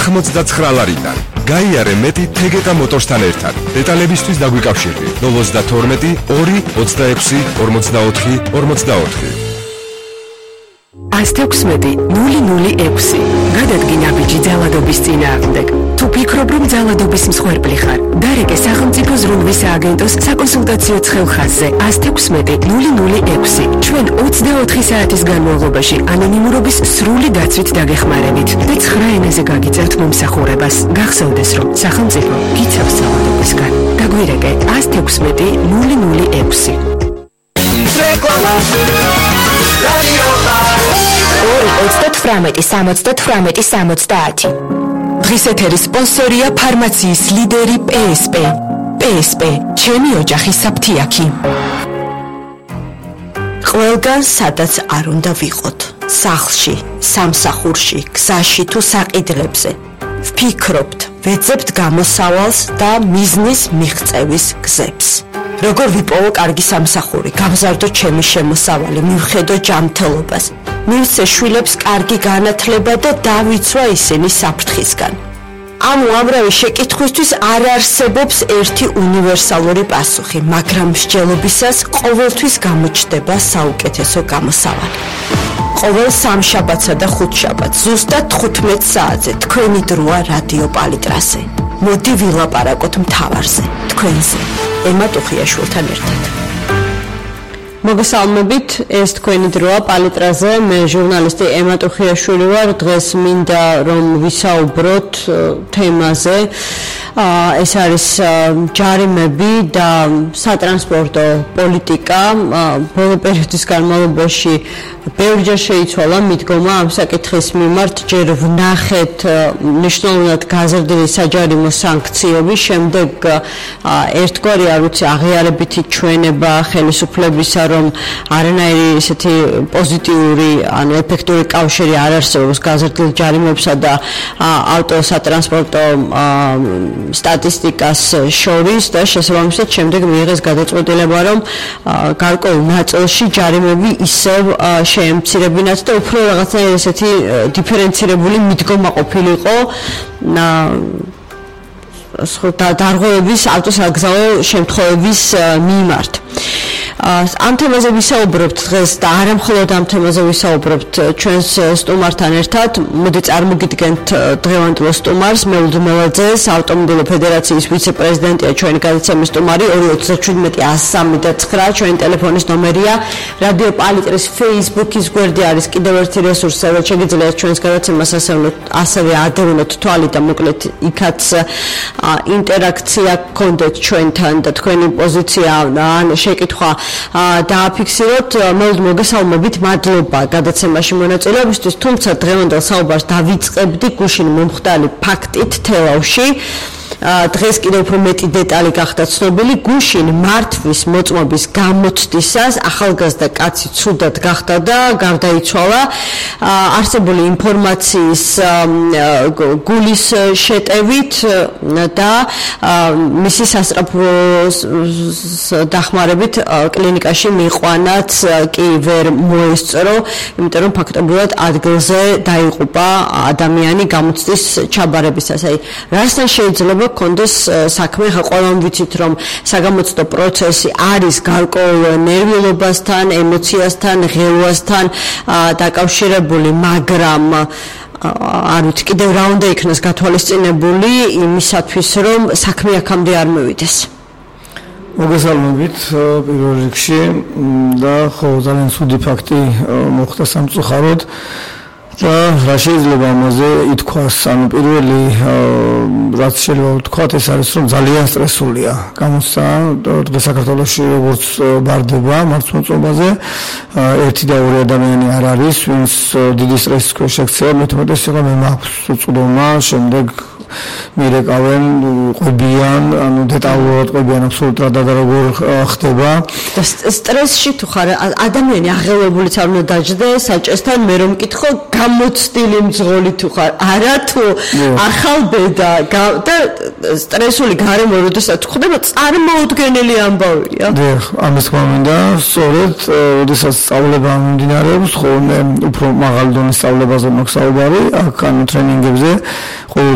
99 ლარიდან. გაიარე მეტი თეგეტა მოტორსთან ერთად. დეტალებისთვის დაგვიკავშირდით 032 2 26 44 44. 116-006 გადადგინა ბიჭი ძალადობის წინააღმდეგ. თუ ფიქრობ, რომ ძალადობის მსხვერპლი ხარ, დარეკე სახელმწიფო ზრუნვის სააგენტოს საკონსულტაციო ცხელხაზზე 116-006. ჩვენ 24 საათის განმავლობაში ანონიმურობის სრული დაცვით დაგეხმარებით და 9 ენაზე გაგიწევთ მომსახურებას. გახსოვდეს, რომ სახელმწიფო გიცავს ძალადობისგან. დაგვირეკე 116-006. 2-38-70. დღის ეთერის სპონსორია ფარმაციის ლიდერი PSP. PSP, ჩემი ოჯახის საფთიაქი. ყველგან სადაც არ უნდა ვიყოთ, სახლში, სამსახურში, გზაში თუ საყიდლებზე. ვფიქრობთ, ვეძებთ გამოსავალს და მიზნის მიღწევის გზებს. როგორ ვიპოვო კარგი სამსახური, გავზარდო ჩემი შემოსავალი, მივხედო ჯანმრთელობას. მივცე შვილებს კარგი განათლება და დავიცვა ისინი საფრთხისგან. ამ უამრავი შეკითხვისთვის არ არსებობს ერთი უნივერსალური პასუხი, მაგრამ მსჯელობისას ყოველთვის გამოჩნდება საუკეთესო გამოსავალი. ყოველ სამშაბათსა და ხუთშაბათს ზუსტად 15 საათზე თქვენი დროა რადიო პალიტრაზე. მოდი ვილაპარაკოთ მთავარზე, თქვენზე, ემა ტუხიაშვილთან ერთად. მოგესალმებით, ეს თქვენი დროა პალიტრაზე, მე ჟურნალისტი ემა ტუხიაშვილი ვარ. დღეს მინდა რომ ვისაუბროთ თემაზე. ეს არის ჯარიმები და სატრანსპორტო პოლიტიკა. ბოლო პერიოდის განმავლობაში ბევრჯერ შეიცვალა მიდგომა ამ საკითხის მიმართ. ჯერ ვნახეთ მნიშვნელოვნად გაზრდილი საჯარიმო სანქციები, შემდეგ ერთგვარი არ ვიცი აღიარებითი ჩვენება ხელისუფლებისა, რომ არანაირი ესეთი პოზიტიური ან ეფექტური კავშირი არ არსებობს გაზრდილ ჯარიმებსა და ავტოსატრანსპორტო სტატისტიკას შორის და შესაბამისად შემდეგ მიიღეს გადაწყვეტილება, რომ გარკვეულ ნაწილში ჯარიმები ისევ შეემცირებინათ და უფრო რაღაცნაირი ესეთი დიფერენცირებული მიდგომა ყოფილიყო დარღვევების ავტოსაგზაო შემთხვევების მიმართ. ამ თემაზე ვისაუბრებთ დღეს და არა მხოლოდ ამ თემაზე ვისაუბრებთ ჩვენს სტუმართან ერთად. მოდი წარმოგიდგენთ დღევანდელ სტუმარს, მეულდ მელაძეს, ავტომობილო ფედერაციის ვიცე-პრეზიდენტია ჩვენი გადაცემის სტუმარი. 237-103 ჩვენი ტელეფონის ნომერია. რადიო პალიტრის Facebook-ის გვერდი არის კიდევ ერთი რესურსი, სადაც შეგიძლიათ ჩვენს გადაცემას ასევე ადევნოთ თვალი და მოკლედ იქაც ინტერაქცია გქონდეთ ჩვენთან და თქვენი პოზიცია ან შეკითხვა დააფიქსიროთ. მოგესალმებით, მადლობა გადაცემაში მონაწილეობისთვის, თუმცა დღევანდელ საუბარს დავიწყებდი გუშინ მომხდარი ფაქტით თელავში. დღეს კიდევ უფრო მეტი დეტალი გახდა ცნობილი. გუშინ მართვის მოწმობის გამოცდისას ახალგაზრდა კაცი ცუდად გახდა და გარდაიცვალა. არსებული ინფორმაციის გულის შეტევით და მისი სასწრაფო დახმარებით კლინიკაში მიიყვანაც კი ვერ მოესწრო, იმიტომ რომ ფაქტობრივად ადგილზე დაიღუპა ადამიანი გამოცდის ჩაბარებისას. რასთან შეიძლება კონდეს საქმე, ყველამ ვიცით რომ საგამოცდო პროცესი არის გარკვეულ ნერვიულობასთან, ემოციასთან, ღელვასთან დაკავშირებული, მაგრამ არ ვიცი კიდევ რა უნდა იქნას გათვალისწინებული იმისათვის, რომ საქმე აქამდე არ მოვიდეს. მოგესალმებით პირველ რიგში და ხო ძალიან ცუდი ფაქტი მოხდა სამწუხაროდ. და რა შეიძლება ამაზე ითქვას, ანუ პირველი რაც შეიძლება ვთქვათ, ეს არის რომ ძალიან სტრესულია გამოსცა დღეს საქართველოში როგორც ბარდება მართლმოწმობაზე. ერთი და ორი ადამიანი არ არის, ვინც დიდი სტრესის ქვეშ ექცევა, მეტყველებს იყო მე მაქვს უწვდომა, შემდეგ მირეკავენ, ყვებიან, ანუ დეტალურად ყვებიან აბსოლუტურად და როგორ ხდება. და სტრესში თუ ხარ, ადამიანი აღელვებულიც არ უნდა დაждდეს, საჭესთან მე რომ მკითხო, გამოცდილი მძღოლი თუ ხარ, არა თუ ახალ ბედა და სტრესული გარემო როდესაც ხდება, წარმოუდგენელი ამბავია. დიახ, ამის თქმა მინდა, სწორედ, როდესაც სწავლება მიმდინარეობს, ხოლმე უფრო მაღალ დონის სწავლებაზე მაქვს საუბარი, აქ ანუ ტრენინგებზე